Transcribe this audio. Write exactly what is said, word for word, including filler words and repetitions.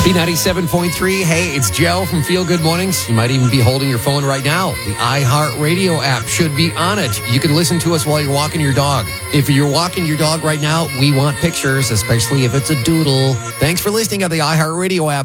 B ninety-seven point three. Hey, it's Joe from Feel Good Mornings. You might even be holding your phone right now. The iHeartRadio app should be on it. You can listen to us while you're walking your dog. If you're walking your dog right now, we want pictures, especially if it's a doodle. Thanks for listening on the iHeartRadio app.